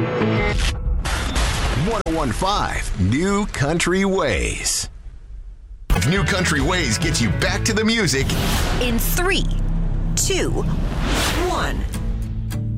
1015 New Country Ways. New Country Ways gets you back to the music in 3, 2, 1.